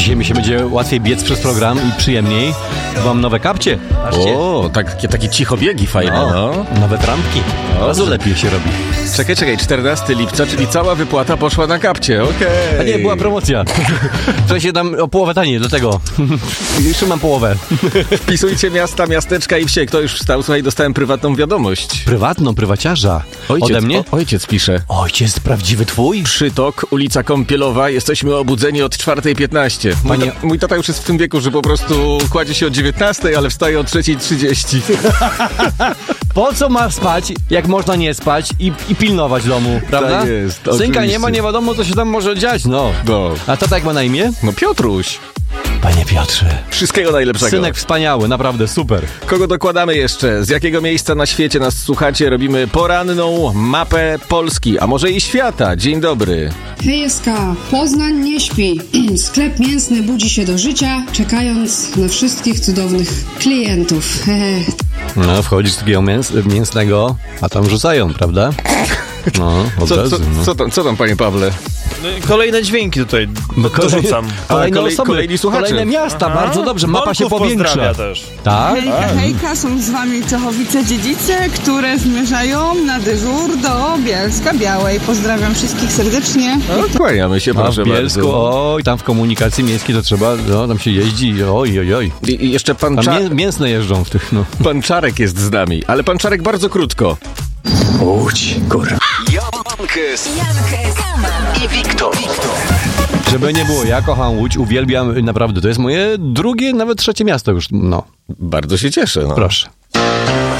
Dzisiaj mi się będzie łatwiej biec przez program i przyjemniej. Mam nowe kapcie. Patrzcie. O, takie cichobiegi fajne, no. Nowe trampki. Bardzo lepiej się robi. Czekaj, 14 lipca, czyli cała wypłata poszła na kapcie, okej. A nie, była promocja. To się tam o połowę taniej, dlatego. Jeszcze mam połowę. Wpisujcie miasta, miasteczka i wsie. Kto już wstał? Słuchaj, dostałem prywatną wiadomość. Prywatną, praciarza. Ode mnie? Ojciec pisze. Ojciec prawdziwy twój? Przytok, ulica Kąpielowa. Jesteśmy obudzeni od 4:15. Mój tata już jest w tym wieku, że po prostu kładzie się o 19:00, ale wstaje o 3:30. Po co ma spać, jak można nie spać i pilnować domu, prawda? Tak jest, Synka oczywiście. nie ma, nie wiadomo, co się tam może dziać, no. A tata jak ma na imię? No Piotruś. Panie Piotrze. Wszystkiego najlepszego. Synek wspaniały, naprawdę super. Kogo dokładamy jeszcze? Z jakiego miejsca na świecie nas słuchacie? Robimy poranną mapę Polski, a może i świata. Dzień dobry. Hejska, Poznań nie śpi. Sklep mięsny budzi się do życia, czekając na wszystkich cudownych klientów. No, wchodzisz z takiego mięsnego, a tam rzucają, prawda? No, od razu. Co tam, panie Pawle? No, kolejne dźwięki tutaj dorzucam. Kolejne osoby, kolejni słuchacze. kolejne miasta, bardzo dobrze, mapa się powiększa. Też. Tak? Hejka, są z wami Czechowice-Dziedzice, które zmierzają na dyżur do Bielska-Białej. Pozdrawiam wszystkich serdecznie. No, kłaniamy się, A proszę w Bielsku, bardzo. oj, tam w komunikacji miejskiej to trzeba, no, tam się jeździ, oj. I jeszcze pan Tam mięsne jeżdżą w tych, no. Pan Czarek jest z nami, ale pan Czarek bardzo krótko. Łódź, kurwa. Jankes i Wiktor. Żeby nie było, ja kocham Łódź, uwielbiam, naprawdę, to jest moje drugie, nawet trzecie miasto już, no. Bardzo się cieszę. No. Proszę.